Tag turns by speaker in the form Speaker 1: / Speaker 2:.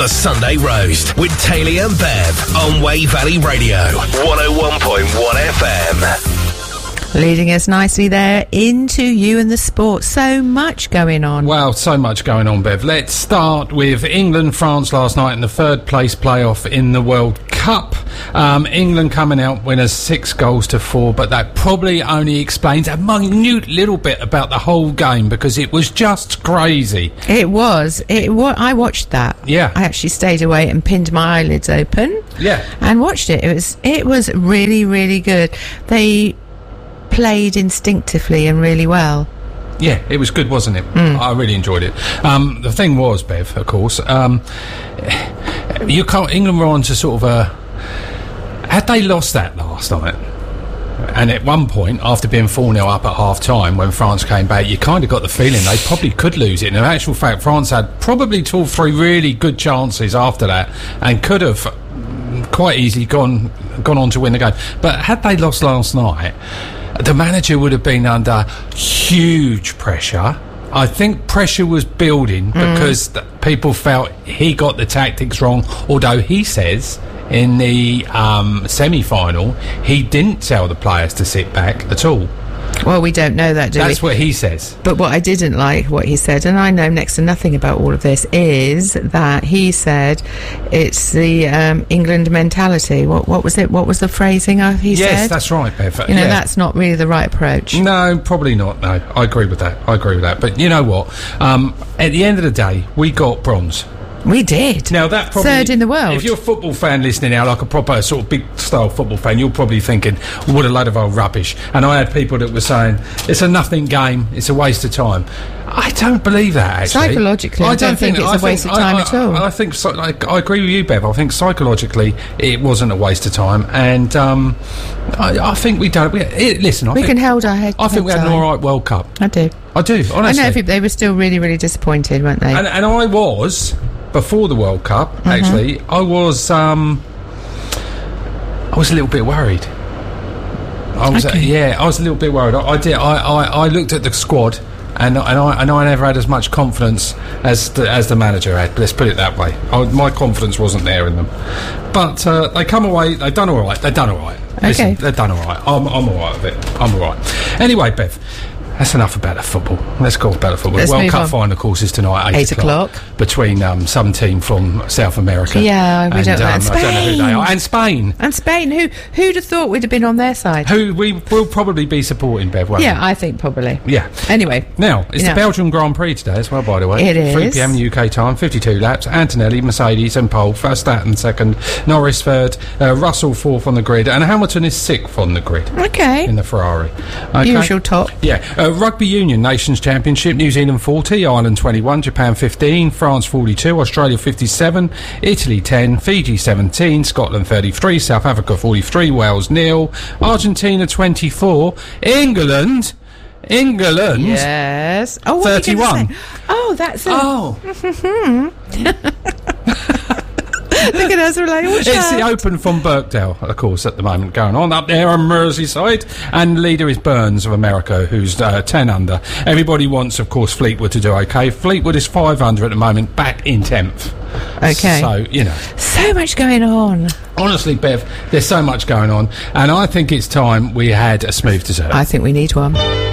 Speaker 1: The Sunday Roast with Taylor and Bev on Way Valley Radio, 101.1 FM.
Speaker 2: Leading us nicely there into You and the Sport. So much going on.
Speaker 3: Well, so much going on, Bev. Let's start with England-France last night in the third place playoff in the World Cup. England coming out winners 6-4, but that probably only explains a minute little bit about the whole game because it was just crazy.
Speaker 2: It was. I watched that.
Speaker 3: Yeah.
Speaker 2: I actually stayed away and pinned my eyelids open.
Speaker 3: Yeah.
Speaker 2: And watched it. It was really, really good. They played instinctively and really well.
Speaker 3: Yeah, it was good, wasn't it? I really enjoyed it. The thing was, Bev, of course, England were on to sort of a... Had they lost that last night, and at one point, after being 4-0 up at half-time, when France came back, you kind of got the feeling they probably could lose it. And in actual fact, France had probably 2 or 3 really good chances after that, and could have quite easily gone on to win the game. But had they lost last night, the manager would have been under huge pressure. I think pressure was building because people felt he got the tactics wrong, although he says in the semi-final he didn't tell the players to sit back at all.
Speaker 2: Well, we don't know that, do we?
Speaker 3: That's what he says.
Speaker 2: But what I didn't like, what he said, and I know next to nothing about all of this, is that he said it's the England mentality. What was it? What was the phrasing he said?
Speaker 3: Yes, that's right, Bev.
Speaker 2: You know, that's not really the right approach.
Speaker 3: No, probably not, no. I agree with that. But you know what? At the end of the day, we got bronze.
Speaker 2: We did.
Speaker 3: Now that probably,
Speaker 2: third in the world.
Speaker 3: If you're a football fan listening now, like a proper sort of big style football fan, you're probably thinking, what a load of old rubbish. And I had people that were saying, it's a nothing game, it's a waste of time. I don't believe that, actually.
Speaker 2: Psychologically, I don't think it's a waste of time at all.
Speaker 3: I think, I agree with you, Bev. I think psychologically it wasn't a waste of time. And I think we don't... Listen,
Speaker 2: we can hold our head.
Speaker 3: I think we had an all right World Cup.
Speaker 2: I do,
Speaker 3: honestly.
Speaker 2: I know they were still really, really disappointed, weren't they?
Speaker 3: And I was... Before the World Cup, actually, I was a little bit worried. I was a little bit worried. I looked at the squad, and I never had as much confidence as the manager had. Let's put it that way. My confidence wasn't there in them. But they come away. They've done all right.
Speaker 2: Okay.
Speaker 3: Listen, they've done all right. I'm all right with it. I'm all right. Anyway, Bev. That's enough about the football. Let's go about the football.
Speaker 2: Let's
Speaker 3: World Cup final courses tonight at 8 o'clock. Between some team from South America.
Speaker 2: Yeah, we don't know.
Speaker 3: I don't know who they are. And Spain.
Speaker 2: And Spain. Who'd have thought we'd have been on their side?
Speaker 3: Who we will probably be supporting, Bev, won't we?
Speaker 2: I think probably.
Speaker 3: Yeah.
Speaker 2: Anyway.
Speaker 3: Now, it's the Belgian Grand Prix today as well, by the way.
Speaker 2: It is.
Speaker 3: 3 p.m. UK time, 52 laps. Antonelli, Mercedes and Pole. Verstappen second. Norris third. Russell fourth on the grid. And Hamilton is sixth on the grid.
Speaker 2: Okay.
Speaker 3: In the Ferrari. Okay.
Speaker 2: Usual top.
Speaker 3: Yeah. Rugby Union Nations Championship, New Zealand 40, Ireland 21, Japan 15, France 42, Australia 57, Italy 10, Fiji 17, Scotland 33, South Africa 43, Wales 0, Argentina 24, England
Speaker 2: yes. Oh, what
Speaker 3: 31.
Speaker 2: Oh, that's it.
Speaker 3: Oh.
Speaker 2: Look at us, we're like,
Speaker 3: it's the Open from Birkdale, of course, at the moment going on up there on Merseyside, and leader is Burns of America, who's 10 under. Everybody wants, of course, Fleetwood to do okay. Fleetwood is 5 under at the moment, back in 10th.
Speaker 2: Okay.
Speaker 3: So, you know.
Speaker 2: So much going on.
Speaker 3: Honestly, Bev, there's so much going on, and I think it's time we had a smooth dessert.
Speaker 2: I think we need one.